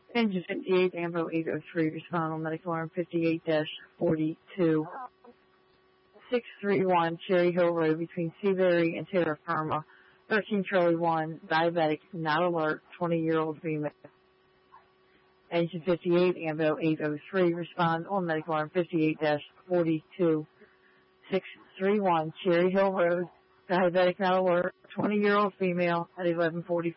Engine 58, Ambo 803, respond on medical arm 58-42. 631 Cherry Hill Road between Seabury and Terra Firma. 13 Charlie 1, diabetic, not alert, 20-year-old female. Engine 58, Ambo 803, respond on medical arm 58-42. 631 Cherry Hill Road, diabetic, not alert, 20-year-old female at 11:45.